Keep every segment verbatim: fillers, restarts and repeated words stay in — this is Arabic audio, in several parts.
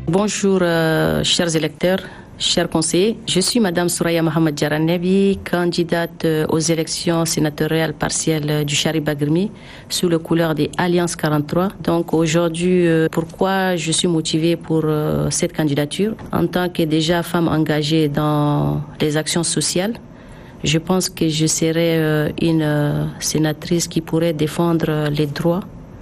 Bonjour, euh, chers électeurs, chers conseillers. Je suis Madame Souraya Mohamed Djaranebi, candidate aux élections sénatoriales partielles du Chari-Bagrimi sous le couleur des Alliances quarante-trois. Donc aujourd'hui, euh, pourquoi je suis motivée pour euh, cette candidature? En tant que déjà femme engagée dans les actions sociales, je pense que je serai euh, une euh, sénatrice qui pourrait défendre les droits.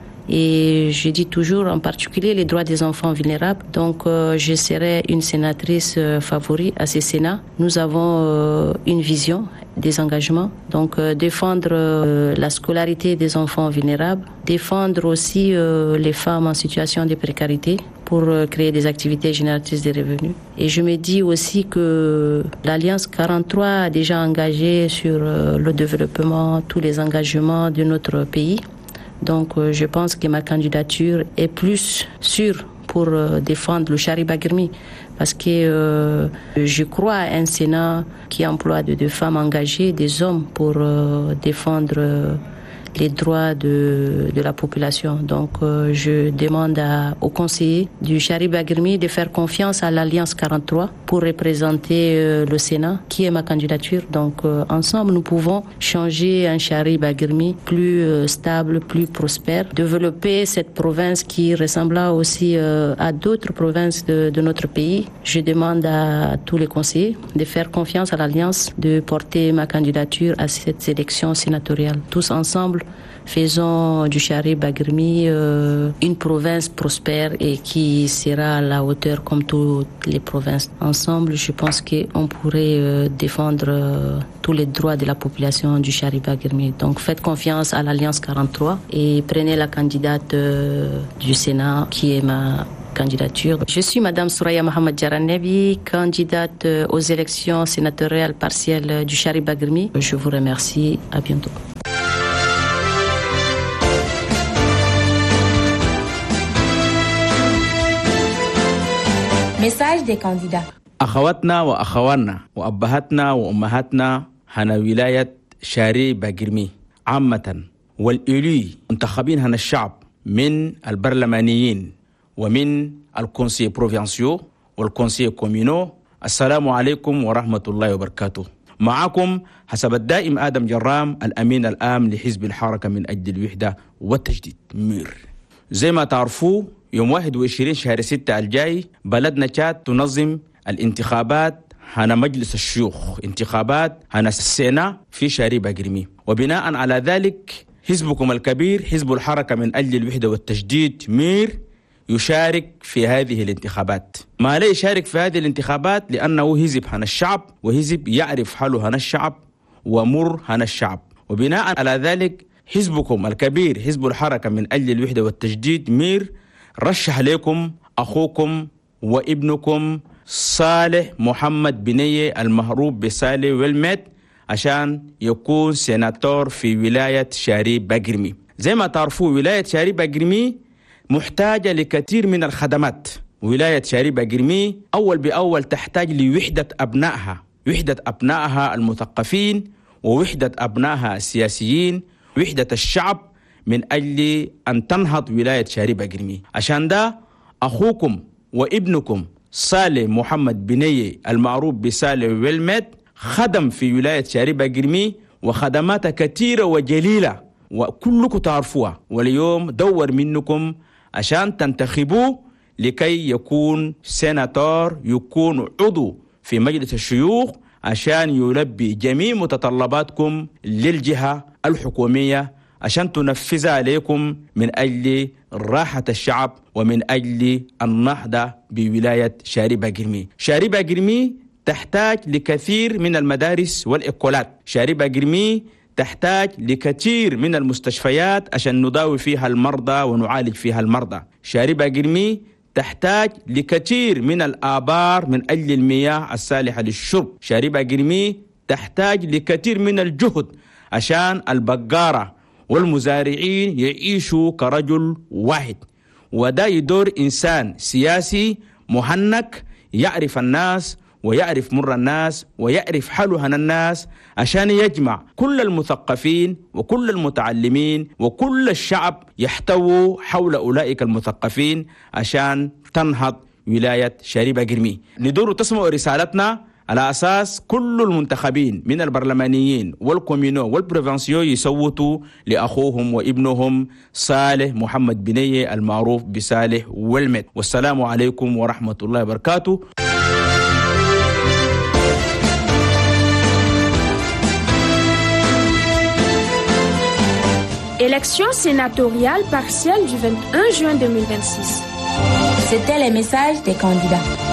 Et je dis toujours en particulier les droits des enfants vulnérables. Donc euh, je serai une sénatrice euh, favorite à ce Sénat. Nous avons euh, une vision, des engagements. Donc euh, défendre euh, la scolarité des enfants vulnérables, défendre aussi euh, les femmes en situation de précarité pour euh, créer des activités génératrices de revenus. Et je me dis aussi que l'Alliance quarante-trois a déjà engagé sur euh, le développement, tous les engagements de notre pays. Donc euh, je pense que ma candidature est plus sûre pour euh, défendre le Chari-Bagrimi parce que euh, je crois à un Sénat qui emploie de, de femmes engagées, des hommes pour euh, défendre euh, les droits de, de la population. Donc euh, je demande à, aux conseillers du Chari-Bagrimi de faire confiance à l'Alliance quarante-trois pour représenter euh, le Sénat, qui est ma candidature. Donc euh, ensemble, nous pouvons changer un Chari-Bagrimi plus euh, stable, plus prospère, développer cette province qui ressemblera aussi euh, à d'autres provinces de, de notre pays. Je demande à tous les conseillers de faire confiance à l'Alliance, de porter ma candidature à cette élection sénatoriale. Tous ensemble, faisons du Chari-Bagrimi euh, une province prospère et qui sera à la hauteur comme toutes les provinces. Ensemble, je pense qu'on pourrait euh, défendre euh, tous les droits de la population du Chari-Bagrimi. Donc faites confiance à l'Alliance quarante-trois et prenez la candidate euh, du Sénat qui est ma candidature. Je suis Madame Souraya Mohamed Djaranebi, candidate aux élections sénatoriales partielles du Chari-Bagrimi. Je vous remercie. À bientôt. Message des candidats. أخواتنا وأخواننا وأبهاتنا وأمهاتنا هنا ولاية شاري-باغرمي عامة والإلي منتخبين هنا الشعب من البرلمانيين ومن الكونسي بروفينسيو والكونسي كومينو. السلام عليكم ورحمة الله وبركاته. معكم حسب الدائم آدم جرام الأمين العام لحزب الحركة من أجل الوحدة والتجديد مير. زي ما تعرفوا يوم واحد وعشرين شهر ستة الجاي بلدنا تشاد تنظم الانتخابات هنا مجلس الشيوخ، انتخابات هنا السينا في شاري-باغرمي. وبناء على ذلك حزبكم الكبير حزب الحركة من أجل الوحدة والتجديد مير يشارك في هذه الانتخابات. ما لا يشارك في هذه الانتخابات لأنه حزب هنا الشعب وحزب يعرف حاله هنا الشعب ومر هنا الشعب. وبناء على ذلك حزبكم الكبير حزب الحركة من أجل الوحدة والتجديد مير رشح لكم أخوكم وابنكم صالح محمد بنية المهروب بصالح ويلمت عشان يكون سيناتور في ولاية شاري-باغرمي. زي ما تعرفوا ولاية شاري-باغرمي محتاجة لكثير من الخدمات. ولاية شاري-باغرمي أول بأول تحتاج لوحدة أبنائها، وحدة أبنائها المثقفين ووحدة أبنائها السياسيين، وحدة الشعب من أجل أن تنهض ولاية شاري-باغرمي. عشان ده أخوكم وابنكم صالح محمد بنية المعروف بصالح ويلمت خدم في ولاية شاري-باغرمي وخدمات كثيرة وجليلة وكلكم تعرفوها. واليوم دور منكم عشان تنتخبوه لكي يكون سيناتور، يكون عضو في مجلس الشيوخ عشان يلبي جميع متطلباتكم للجهة الحكومية عشان تنفذ عليكم من أجل راحة الشعب ومن أجل النهضة بولاية شاري-باغرمي. شاري-باغرمي تحتاج لكثير من المدارس والإكولات. شاري-باغرمي تحتاج لكثير من المستشفيات عشان نداوي فيها المرضى ونعالج فيها المرضى. شاري-باغرمي تحتاج لكثير من الآبار من أجل المياه الصالحة للشرب. شاري-باغرمي تحتاج لكثير من الجهد عشان البقارة والمزارعين يعيشوا كرجل واحد. وده يدور إنسان سياسي مهنك يعرف الناس ويعرف مر الناس ويعرف حالها الناس عشان يجمع كل المثقفين وكل المتعلمين وكل الشعب يحتووا حول أولئك المثقفين عشان تنهض ولاية شاري باقرمي. ندور تسمع رسالتنا على أساس كل المنتخبين من البرلمانيين والكومينو والبروفنسيو يصوتوا لأخوهم وابنهم صالح محمد بنية المعروف بصالح والمت. والسلام عليكم ورحمة الله وبركاته. Élection sénatoriale partielle du vingt et un juin deux mille vingt-six. C'était les messages des candidats.